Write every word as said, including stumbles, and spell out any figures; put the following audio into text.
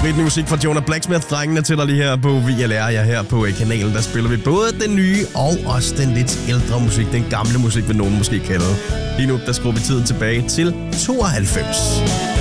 Lidt ny musik fra Jonah Blacksmith-drengene til dig lige her på V L R. Ja, her på kanalen, der spiller vi både den nye og også den lidt ældre musik. Den gamle musik, vil nogen måske kalde. Lige nu, der skruer vi tiden tilbage til tooghalvfems.